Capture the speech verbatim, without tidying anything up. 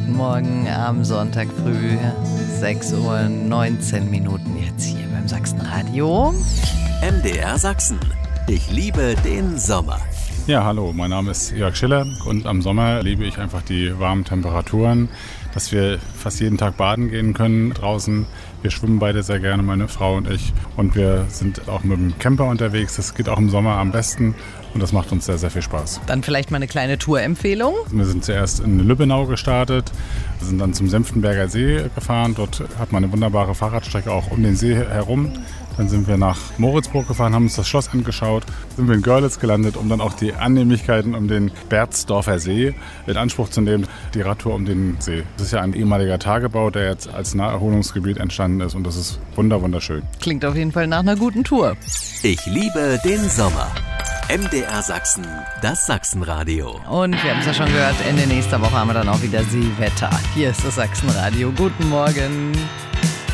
guten Morgen am Sonntag früh, sechs Uhr neunzehn Minuten jetzt hier beim Sachsenradio. M D R Sachsen. Ich liebe den Sommer. Ja, hallo, mein Name ist Jörg Schiller und am Sommer liebe ich einfach die warmen Temperaturen, dass wir fast jeden Tag baden gehen können draußen. Wir schwimmen beide sehr gerne, meine Frau und ich. Und wir sind auch mit dem Camper unterwegs. Das geht auch im Sommer am besten und das macht uns sehr, sehr viel Spaß. Dann vielleicht mal eine kleine Tourempfehlung. Wir sind zuerst in Lübbenau gestartet, wir sind dann zum Senftenberger See gefahren. Dort hat man eine wunderbare Fahrradstrecke auch um den See herum. Dann sind wir nach Moritzburg gefahren, haben uns das Schloss angeschaut, sind wir in Görlitz gelandet, um dann auch die Annehmlichkeiten um den Berzdorfer See in Anspruch zu nehmen, die Radtour um den See. Das ist ja ein ehemaliger Tagebau, der jetzt als Naherholungsgebiet entstanden ist und das ist wunder wunderschön. Klingt auf jeden Fall nach einer guten Tour. Ich liebe den Sommer. M D R Sachsen, das Sachsenradio. Und wir haben es ja schon gehört, Ende nächster Woche haben wir dann auch wieder Seewetter. Hier ist das Sachsenradio. Guten Morgen.